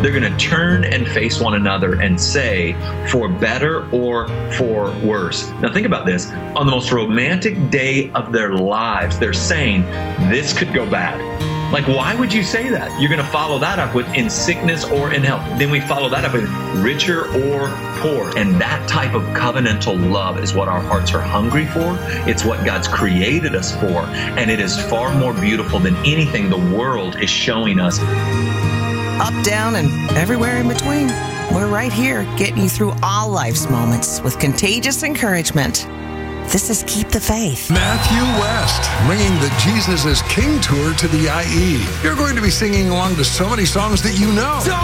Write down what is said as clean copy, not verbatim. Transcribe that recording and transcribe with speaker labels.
Speaker 1: They're going to turn and face one another and say, for better or for worse. Now think about this. On the most romantic day of their lives, they're saying, this could go bad. Like, why would you say that? You're going to follow that up with in sickness or in health. Then we follow that up with richer or poor. And that type of covenantal love is what our hearts are hungry for. It's what God's created us for. And it is far more beautiful than anything the world is showing us.
Speaker 2: Up, down, and everywhere in between. We're right here getting you through all life's moments with contagious encouragement. This is Keep the Faith.
Speaker 3: Matthew West, bringing the Jesus is King tour to the IE. You're going to be singing along to so many songs that you know.